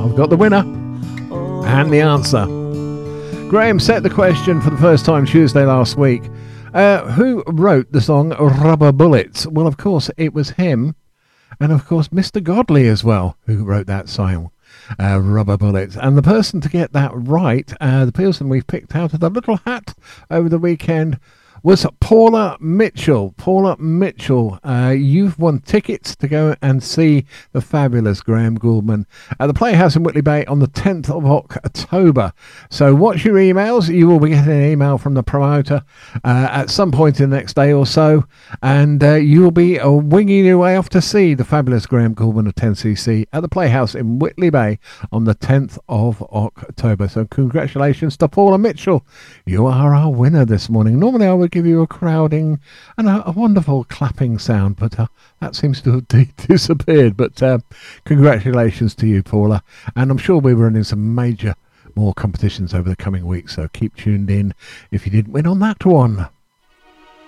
I've got the winner and the answer. Graham set the question for the first time Tuesday last week. Who wrote the song Rubber Bullets? Well, of course, it was him. And, of course, Mr. Godley as well, who wrote that song, Rubber Bullets. And the person to get that right, the person we've picked out of the little hat over the weekend, was Paula Mitchell. Paula Mitchell, you've won tickets to go and see the fabulous Graham Gouldman at the Playhouse in Whitley Bay on the 10th of October. So watch your emails. You will be getting an email from the promoter at some point in the next day or so, and you will be winging your way off to see the fabulous Graham Gouldman of 10cc at the Playhouse in Whitley Bay on the 10th of October. So congratulations to Paula Mitchell. You are our winner this morning. Normally I would give you a crowding and a wonderful clapping sound, but that seems to have disappeared. But congratulations to you, Paula, and I'm sure we're running some major more competitions over the coming weeks, so keep tuned in if you didn't win on that one.